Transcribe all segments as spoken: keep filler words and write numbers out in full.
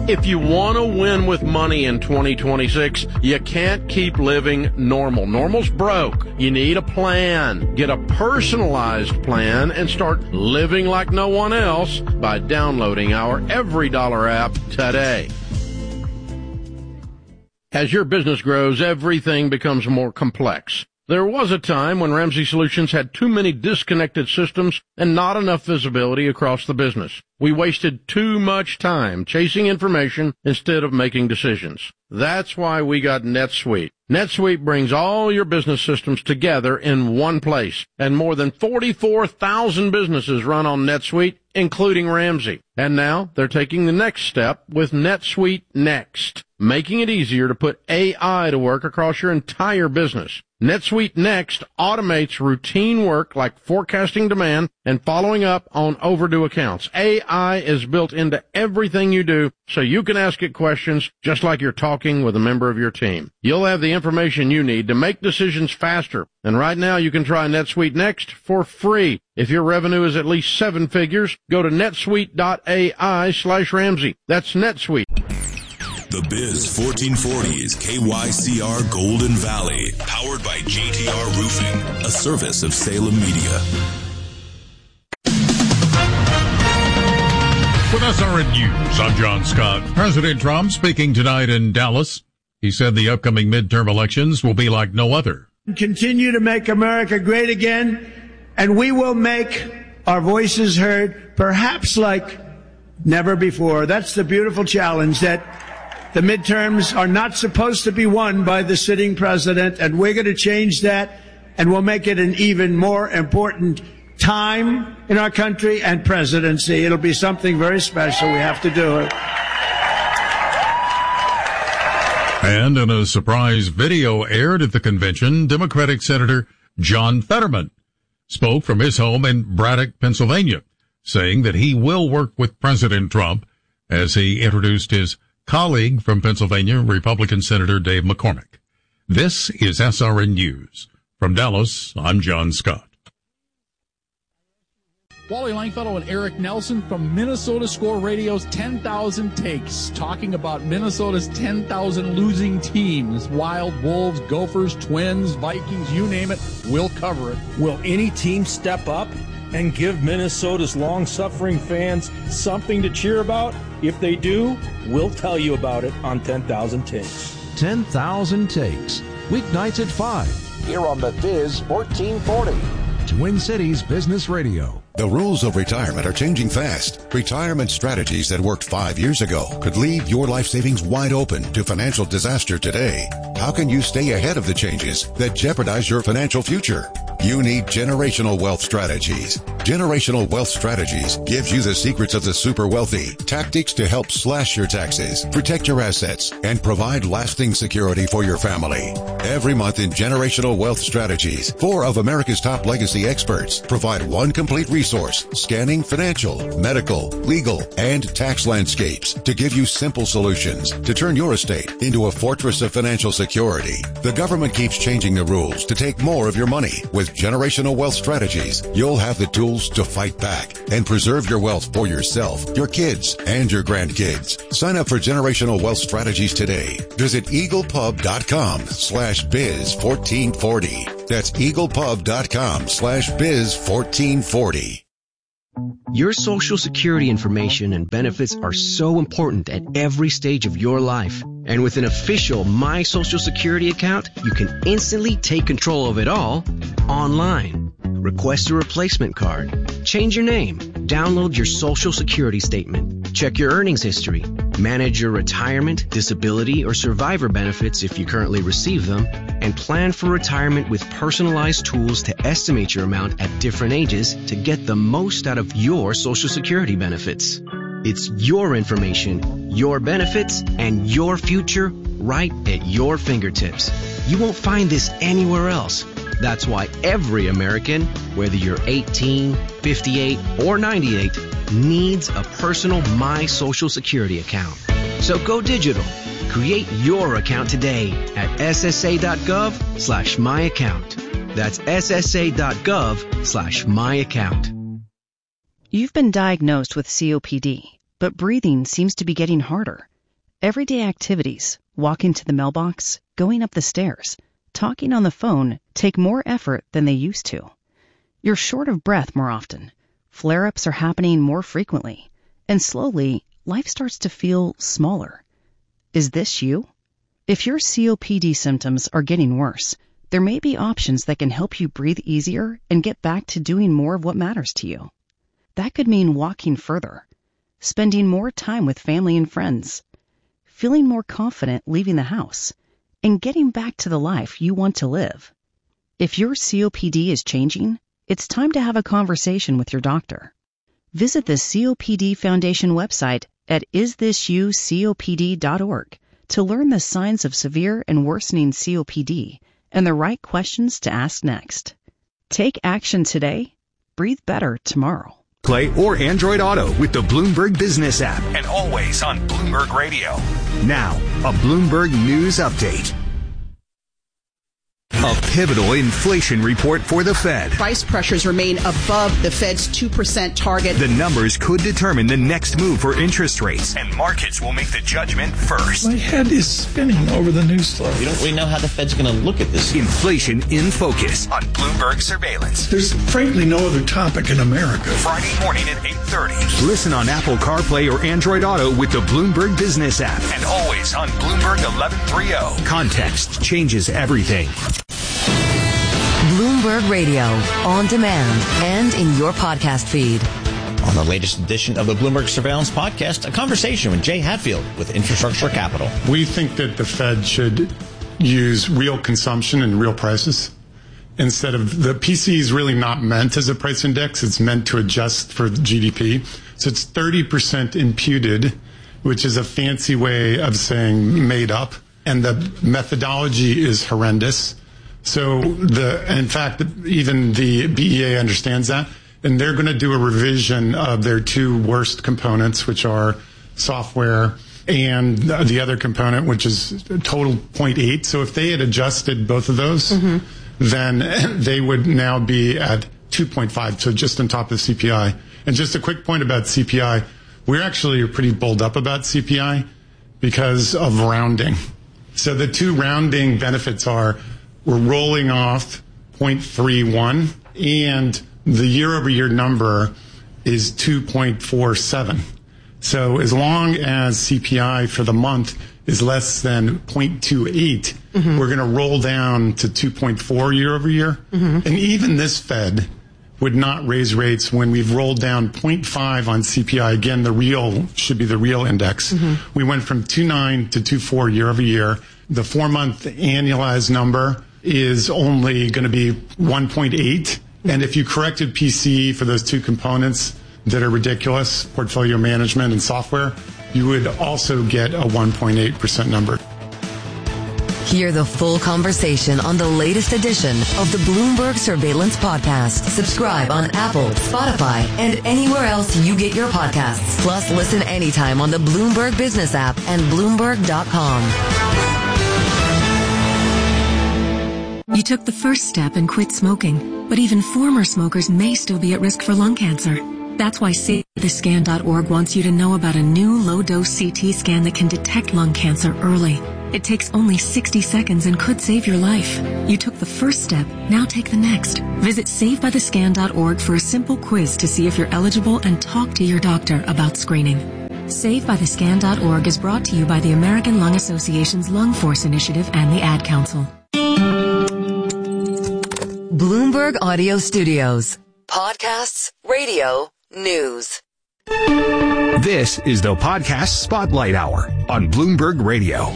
If you want to win with money in twenty twenty-six, you can't keep living normal. Normal's broke. You need a plan. Get a personalized plan and start living like no one else by downloading our Every Dollar app today. As your business grows, everything becomes more complex. There was a time when Ramsey Solutions had too many disconnected systems and not enough visibility across the business. We wasted too much time chasing information instead of making decisions. That's why we got NetSuite. NetSuite brings all your business systems together in one place, and more than forty-four thousand businesses run on NetSuite, including Ramsey. And now they're taking the next step with NetSuite Next, making it easier to put A I to work across your entire business. NetSuite Next automates routine work like forecasting demand and following up on overdue accounts. A I is built into everything you do, so you can ask it questions just like you're talking with a member of your team. You'll have the information you need to make decisions faster. And right now you can try NetSuite Next for free. If your revenue is at least seven figures, go to netsuite.ai slash Ramsey. That's NetSuite. The Biz fourteen forty is K Y C R Golden Valley, powered by J T R Roofing, a service of Salem Media. With S R N News, I'm John Scott. President Trump speaking tonight in Dallas. He said the upcoming midterm elections will be like no other. Continue to make America great again, and we will make our voices heard, perhaps like never before. That's the beautiful challenge, that the midterms are not supposed to be won by the sitting president, and we're going to change that, and we'll make it an even more important time in our country and presidency. It'll be something very special. We have to do it. And in a surprise video aired at the convention, Democratic Senator John Fetterman spoke from his home in Braddock, Pennsylvania, saying that he will work with President Trump as he introduced his colleague from Pennsylvania, Republican Senator Dave McCormick. This is S R N News. From Dallas, I'm John Scott. Wally Langfellow and Eric Nelson from Minnesota Score Radio's ten thousand Takes, talking about Minnesota's ten thousand losing teams. Wild, Wolves, Gophers, Twins, Vikings, you name it, we'll cover it. Will any team step up and give Minnesota's long-suffering fans something to cheer about? If they do, we'll tell you about it on ten thousand Takes. ten thousand Takes, weeknights at five. Here on the Biz fourteen forty. Twin Cities Business Radio. The rules of retirement are changing fast. Retirement strategies that worked five years ago could leave your life savings wide open to financial disaster today. How can you stay ahead of the changes that jeopardize your financial future? You need Generational Wealth Strategies. Generational Wealth Strategies gives you the secrets of the super wealthy, tactics to help slash your taxes, protect your assets, and provide lasting security for your family. Every month in Generational Wealth Strategies, four of America's top legacy experts provide one complete resource, scanning financial, medical, legal, and tax landscapes to give you simple solutions to turn your estate into a fortress of financial security. The government keeps changing the rules to take more of your money. With Generational Wealth Strategies, you'll have the tools to fight back and preserve your wealth for yourself, your kids, and your grandkids. Sign up for Generational Wealth Strategies today. Visit eaglepub.com slash biz 1440. That's eaglepub.com slash biz 1440. Your Social Security information and benefits are so important at every stage of your life. And with an official My Social Security account, you can instantly take control of it all online. Request a replacement card, change your name, download your Social Security statement, check your earnings history, manage your retirement, disability, or survivor benefits if you currently receive them, and plan for retirement with personalized tools to estimate your amount at different ages to get the most out of your Social Security benefits. It's your information, your benefits, and your future right at your fingertips. You won't find this anywhere else. That's why every American, whether you're eighteen, fifty-eight, or ninety-eight, needs a personal My Social Security account. So go digital. Create your account today at ssa.gov slash my account. That's ssa.gov slash my account. You've been diagnosed with C O P D, but breathing seems to be getting harder. Everyday activities, walking to the mailbox, going up the stairs, talking on the phone take more effort than they used to. You're short of breath more often. Flare-ups are happening more frequently. And slowly, life starts to feel smaller. Is this you? If your C O P D symptoms are getting worse, there may be options that can help you breathe easier and get back to doing more of what matters to you. That could mean walking further, spending more time with family and friends, feeling more confident leaving the house, and getting back to the life you want to live. If your C O P D is changing, it's time to have a conversation with your doctor. Visit the C O P D Foundation website at is this you C O P D dot org to learn the signs of severe and worsening C O P D and the right questions to ask next. Take action today. Breathe better tomorrow. Play or Android Auto with the Bloomberg Business app and always on Bloomberg Radio. Now, a Bloomberg News Update. A pivotal inflation report for the Fed. Price pressures remain above the Fed's two percent target. The numbers could determine the next move for interest rates, and markets will make the judgment first. My head is spinning over the news story. We don't really know how the Fed's going to look at this. Inflation in Focus on Bloomberg Surveillance. There's frankly no other topic in America. Friday morning at eight thirty. Listen on Apple CarPlay or Android Auto with the Bloomberg Business app, and always on Bloomberg eleven thirty. Context changes everything. Bloomberg Radio, on demand and in your podcast feed. On the latest edition of the Bloomberg Surveillance Podcast, a conversation with Jay Hatfield with Infrastructure Capital. We think that the Fed should use real consumption and real prices instead of the P C E is really not meant as a price index. It's meant to adjust for G D P. So it's thirty percent imputed, which is a fancy way of saying made up. And the methodology is horrendous. So the, in fact, even the B E A understands that, and they're going to do a revision of their two worst components, which are software and the other component, which is total zero point eight. So if they had adjusted both of those, mm-hmm. then they would now be at two point five, so just on top of C P I. And just a quick point about C P I, we're actually pretty bulled up about C P I because of rounding. So the two rounding benefits are we're rolling off zero point three one, and the year-over-year number is two point four seven. So as long as C P I for the month is less than zero point two eight, mm-hmm. we're going to roll down to two point four year-over-year. Mm-hmm. And even this Fed would not raise rates when we've rolled down zero point five on C P I. Again, the real should be the real index. Mm-hmm. We went from two point nine to two point four year-over-year. The four-month annualized number is only going to be one point eight. And if you corrected P C E for those two components that are ridiculous, portfolio management and software, you would also get a one point eight percent number. Hear the full conversation on the latest edition of the Bloomberg Surveillance Podcast. Subscribe on Apple, Spotify, and anywhere else you get your podcasts. Plus, listen anytime on the Bloomberg Business app and Bloomberg dot com. You took the first step and quit smoking, but even former smokers may still be at risk for lung cancer. That's why save the scan dot org wants you to know about a new low-dose C T scan that can detect lung cancer early. It takes only sixty seconds and could save your life. You took the first step, now take the next. Visit save by the scan dot org for a simple quiz to see if you're eligible and talk to your doctor about screening. save by the scan dot org is brought to you by the American Lung Association's Lung Force Initiative and the Ad Council. Bloomberg Audio Studios. Podcasts, radio, news. This is the Podcast Spotlight Hour on Bloomberg Radio.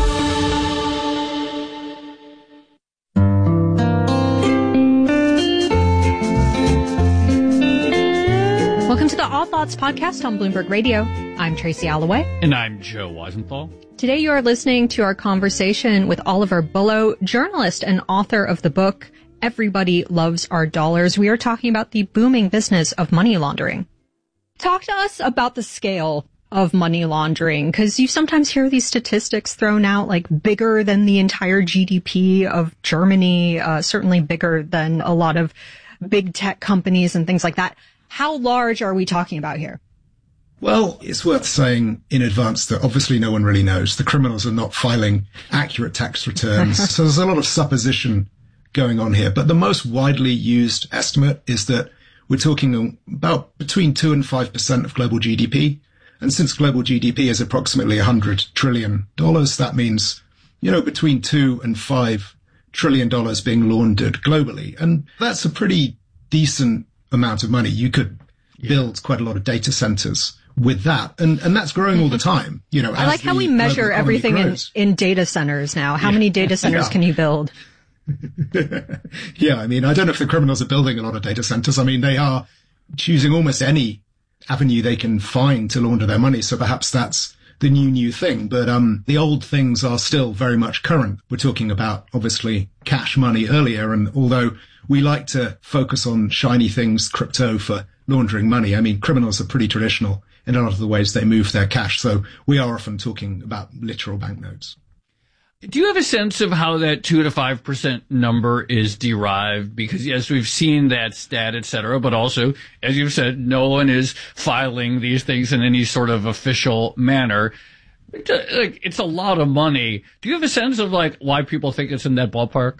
Welcome to the All Thoughts Podcast on Bloomberg Radio. I'm Tracy Alloway. And I'm Joe Weisenthal. Today you are listening to our conversation with Oliver Bullough, journalist and author of the book Everybody Loves Our Dollars. We are talking about the booming business of money laundering. Talk to us about the scale of money laundering, because you sometimes hear these statistics thrown out, like bigger than the entire G D P of Germany, uh, certainly bigger than a lot of big tech companies and things like that. How large are we talking about here? Well, it's worth saying in advance that obviously no one really knows. The criminals are not filing accurate tax returns. So there's a lot of supposition going on here. But the most widely used estimate is that we're talking about between two and five percent of global G D P. And since global G D P is approximately one hundred trillion dollars, that means, you know, between two and five trillion dollars being laundered globally. And that's a pretty decent amount of money. You could yeah. build quite a lot of data centers with that. And, and that's growing all the time. You know, I like how we measure everything in, in data centers now. How yeah. many data centers yeah. can you build? yeah. I mean, I don't know if the criminals are building a lot of data centers. I mean, they are choosing almost any avenue they can find to launder their money. So perhaps that's the new, new thing. But, um, the old things are still very much current. We're talking about obviously cash money earlier. And although we like to focus on shiny things, crypto for laundering money, I mean, criminals are pretty traditional in a lot of the ways they move their cash. So we are often talking about literal banknotes. Do you have a sense of how that two to five percent number is derived? Because yes, we've seen that stat, et cetera, but also, as you've said, no one is filing these things in any sort of official manner. Like, it's a lot of money. Do you have a sense of like why people think it's in that ballpark?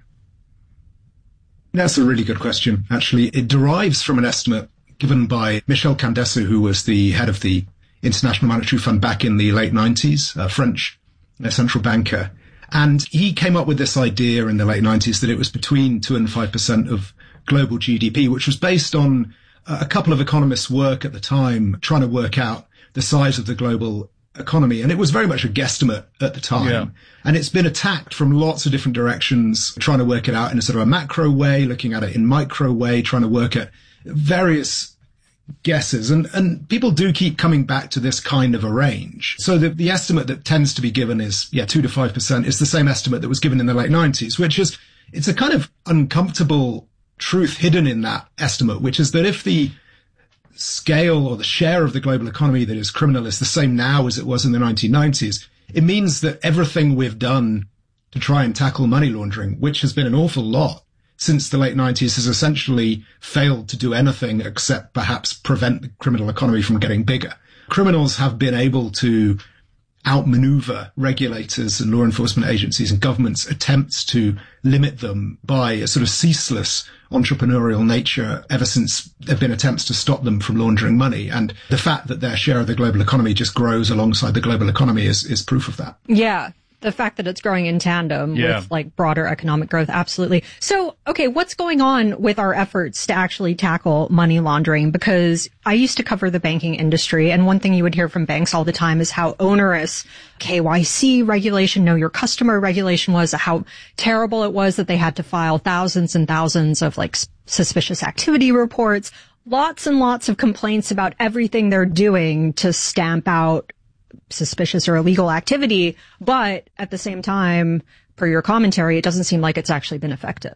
That's a really good question. Actually, it derives from an estimate given by Michel Candesu, who was the head of the International Monetary Fund back in the late nineties, a French central banker. And he came up with this idea in the late nineties that it was between two and five percent of global G D P, which was based on a couple of economists' work at the time trying to work out the size of the global economy. And it was very much a guesstimate at the time. Yeah. And it's been attacked from lots of different directions, trying to work it out in a sort of a macro way, looking at it in micro way, trying to work at various guesses. And, and people do keep coming back to this kind of a range. So the, the estimate that tends to be given is, yeah, two to five percent is the same estimate that was given in the late nineties, which is, it's a kind of uncomfortable truth hidden in that estimate, which is that if the scale or the share of the global economy that is criminal is the same now as it was in the nineteen nineties, it means that everything we've done to try and tackle money laundering, which has been an awful lot since the late nineties, has essentially failed to do anything except perhaps prevent the criminal economy from getting bigger. Criminals have been able to outmaneuver regulators and law enforcement agencies and governments' attempts to limit them by a sort of ceaseless entrepreneurial nature ever since there have been attempts to stop them from laundering money. And the fact that their share of the global economy just grows alongside the global economy is, is proof of that. Yeah. The fact that it's growing in tandem yeah. with like broader economic growth. Absolutely. So, okay, what's going on with our efforts to actually tackle money laundering? Because I used to cover the banking industry, and one thing you would hear from banks all the time is how onerous K Y C regulation, know your customer regulation was, how terrible it was that they had to file thousands and thousands of like suspicious activity reports, lots and lots of complaints about everything they're doing to stamp out suspicious or illegal activity. But at the same time, per your commentary, it doesn't seem like it's actually been effective.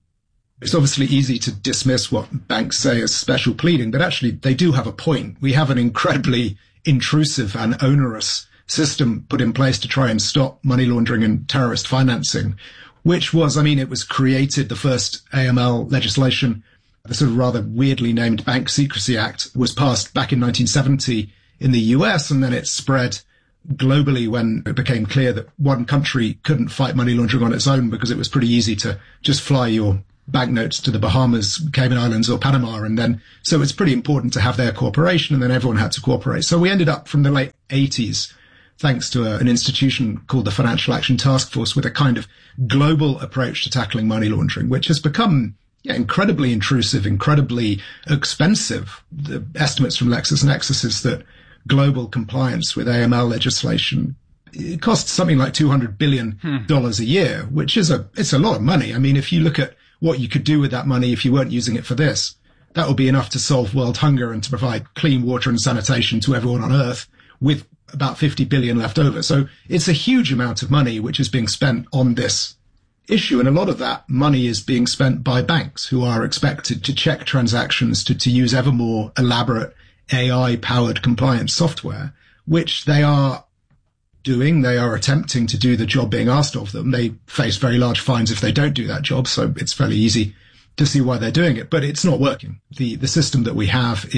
It's obviously easy to dismiss what banks say as special pleading, but actually they do have a point. We have an incredibly intrusive and onerous system put in place to try and stop money laundering and terrorist financing, which was, I mean, it was created, the first A M L legislation, the sort of rather weirdly named Bank Secrecy Act, was passed back in nineteen seventy in the U S, and then it spread globally when it became clear that one country couldn't fight money laundering on its own, because it was pretty easy to just fly your banknotes to the Bahamas, Cayman Islands or Panama. And then, so it's pretty important to have their cooperation, and then everyone had to cooperate. So we ended up from the late eighties, thanks to a, an institution called the Financial Action Task Force, with a kind of global approach to tackling money laundering, which has become yeah, incredibly intrusive, incredibly expensive. The estimates from LexisNexis is that global compliance with A M L legislation, it costs something like two hundred billion dollars hmm. a year, which is a, it's a lot of money. I mean, if you look at what you could do with that money if you weren't using it for this, that would be enough to solve world hunger and to provide clean water and sanitation to everyone on Earth, with about fifty billion left over. So it's a huge amount of money which is being spent on this issue. And a lot of that money is being spent by banks, who are expected to check transactions, to, to use ever more elaborate A I-powered compliance software, which they are doing. They are attempting to do the job being asked of them. They face very large fines if they don't do that job, so it's fairly easy to see why they're doing it. But it's not working. The the system that we have is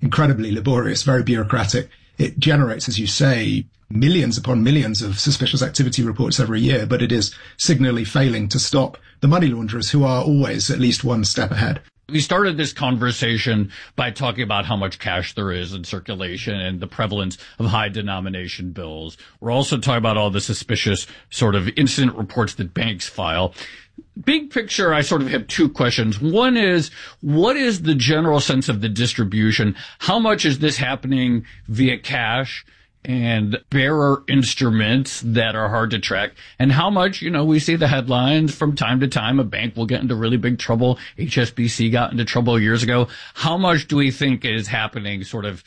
incredibly laborious, very bureaucratic. It generates, as you say, millions upon millions of suspicious activity reports every year, but it is signally failing to stop the money launderers, who are always at least one step ahead. We started this conversation by talking about how much cash there is in circulation and the prevalence of high denomination bills. We're also talking about all the suspicious sort of incident reports that banks file. Big picture, I sort of have two questions. One is, what is the general sense of the distribution? How much is this happening via cash and bearer instruments that are hard to track? And how much, you know, we see the headlines from time to time, a bank will get into really big trouble. H S B C got into trouble years ago. How much do we think is happening sort of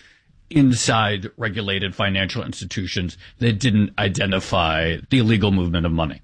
inside regulated financial institutions that didn't identify the illegal movement of money?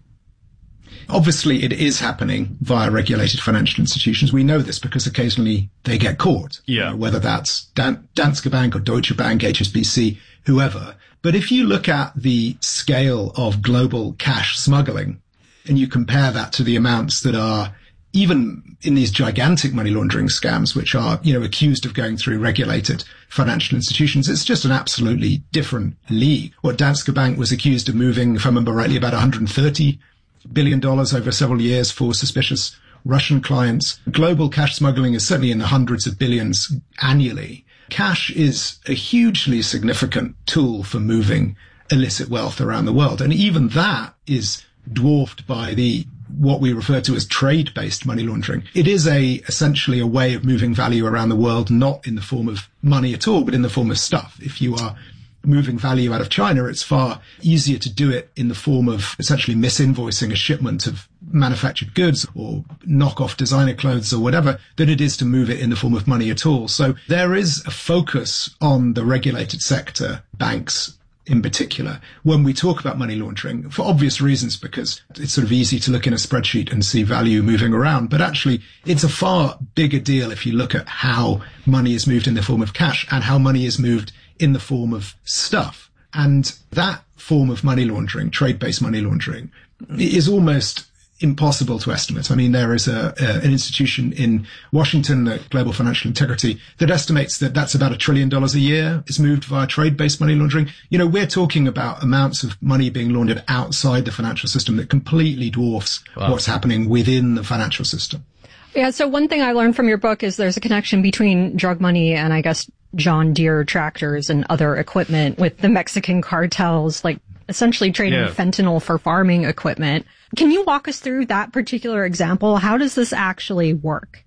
Obviously, it is happening via regulated financial institutions. We know this because occasionally they get caught. Yeah. You know, whether that's Dan- Danske Bank or Deutsche Bank, H S B C, whoever. But if you look at the scale of global cash smuggling and you compare that to the amounts that are even in these gigantic money laundering scams, which are, you know, accused of going through regulated financial institutions, it's just an absolutely different league. What Danske Bank was accused of moving, if I remember rightly, about one hundred thirty billion dollars over several years for suspicious Russian clients. Global cash smuggling is certainly in the hundreds of billions annually. Cash is a hugely significant tool for moving illicit wealth around the world. And even that is dwarfed by the what we refer to as trade-based money laundering. It is a essentially a way of moving value around the world, not in the form of money at all, but in the form of stuff. If you are moving value out of China, it's far easier to do it in the form of essentially misinvoicing a shipment of manufactured goods or knockoff designer clothes or whatever than it is to move it in the form of money at all. So there is a focus on the regulated sector, banks in particular, when we talk about money laundering, for obvious reasons, because it's sort of easy to look in a spreadsheet and see value moving around. But actually, it's a far bigger deal if you look at how money is moved in the form of cash and how money is moved in the form of stuff. And that form of money laundering, trade-based money laundering, is almost impossible to estimate. I mean, there is a, a an institution in Washington, the Global Financial Integrity, that estimates that that's about a trillion dollars a year is moved via trade-based money laundering. You know, we're talking about amounts of money being laundered outside the financial system that completely dwarfs wow. what's happening within the financial system. Yeah, so one thing I learned from your book is there's a connection between drug money and I guess John Deere tractors and other equipment with the Mexican cartels, like essentially trading yeah. fentanyl for farming equipment. Can you walk us through that particular example? How does this actually work?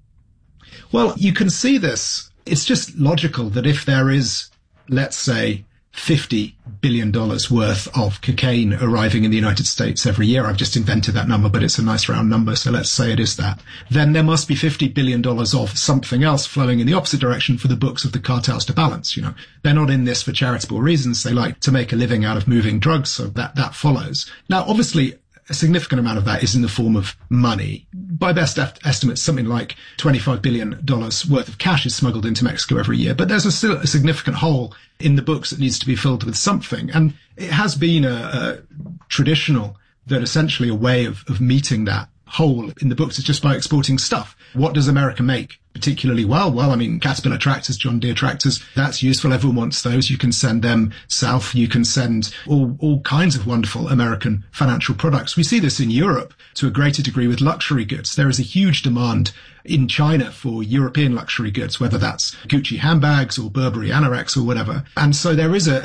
Well, you can see this. It's just logical that if there is, let's say, fifty billion dollars worth of cocaine arriving in the United States every year. I've just invented that number, but it's a nice round number, so let's say it is that. Then there must be fifty billion dollars of something else flowing in the opposite direction for the books of the cartels to balance. You know, they're not in this for charitable reasons. They like to make a living out of moving drugs, so that, that follows. Now, obviously, a significant amount of that is in the form of money. By best estimates, something like twenty-five billion dollars worth of cash is smuggled into Mexico every year. But there's a, still a significant hole in the books that needs to be filled with something. And it has been a, a traditional, that essentially a way of, of meeting that hole in the books is just by exporting stuff. What does America make particularly well? Well, I mean, Caterpillar tractors, John Deere tractors, that's useful. Everyone wants those. You can send them south. You can send all, all kinds of wonderful American financial products. We see this in Europe to a greater degree with luxury goods. There is a huge demand in China for European luxury goods, whether that's Gucci handbags or Burberry anoraks or whatever. And so there is a,